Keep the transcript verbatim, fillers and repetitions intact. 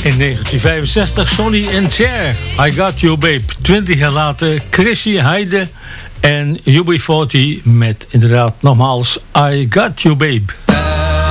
In negentien vijfenzestig Sonny and Cher, I Got You Babe. Twintig jaar later Chrissy Heide en U B veertig met inderdaad nogmaals I Got You Babe.